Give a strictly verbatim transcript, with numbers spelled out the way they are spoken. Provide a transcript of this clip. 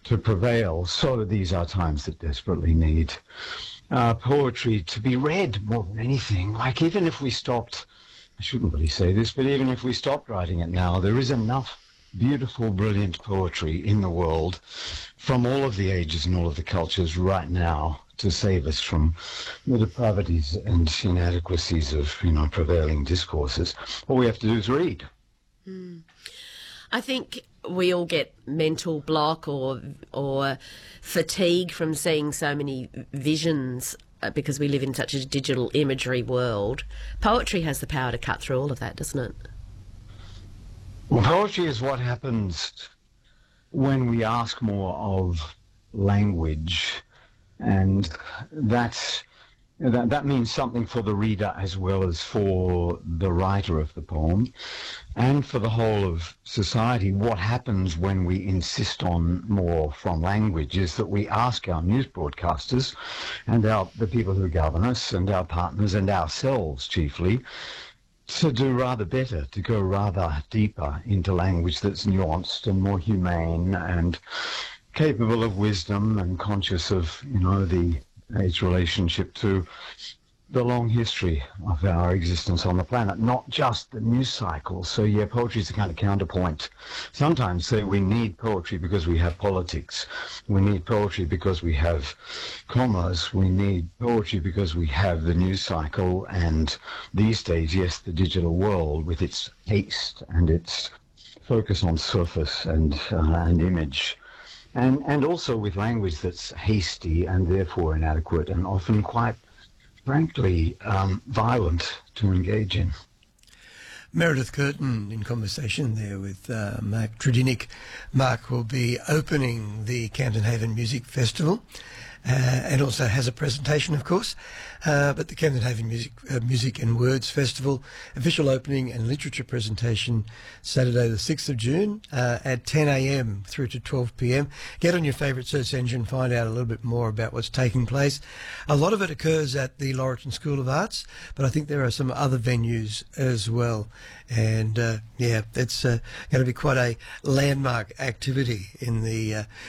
to prevail. So these are times that desperately need uh, poetry to be read more than anything. Like, even if we stopped, I shouldn't really say this, but even if we stopped writing it now, there is enough beautiful, brilliant poetry in the world from all of the ages and all of the cultures right now to save us from the depravities and inadequacies of, you know, prevailing discourses. All we have to do is read. Mm. I think we all get mental block or or fatigue from seeing so many visions uh, because we live in such a digital imagery world. Poetry has the power to cut through all of that, doesn't it? Well, poetry is what happens when we ask more of language, and that's That, that means something for the reader as well as for the writer of the poem and for the whole of society. What happens when we insist on more from language is that we ask our news broadcasters and our, the people who govern us and our partners and ourselves chiefly to do rather better, to go rather deeper into language that's nuanced and more humane and capable of wisdom and conscious of, you know, the its relationship to the long history of our existence on the planet, not just the news cycle. So yeah, poetry is a kind of counterpoint. Sometimes say we need poetry because we have politics. We need poetry because we have commerce. We need poetry because we have the news cycle, and these days, yes, the digital world with its haste and its focus on surface and uh, and image. And, and also with language that's hasty and therefore inadequate and often quite, frankly, um, violent to engage in. Meredith Curtin in conversation there with uh, Mark Tredinnick. Mark will be opening the Camden Haven Music Festival uh, and also has a presentation, of course. Uh, but the Camden Haven Music, uh, Music and Words Festival, official opening and literature presentation Saturday the sixth of June uh, at ten a m through to twelve p m. Get on your favourite search engine, find out a little bit more about what's taking place. A lot of it occurs at the Laurelton School of Arts, but I think there are some other venues as well. And uh, yeah, it's uh, going to be quite a landmark activity in the uh,